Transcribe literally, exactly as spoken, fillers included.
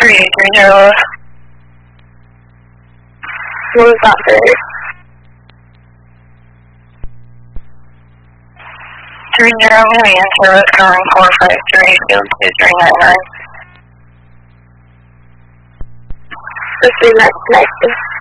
three three zero. What was that for? Three zero, I'm going to be in service calling four five three, field two three nine nine. This is next, next.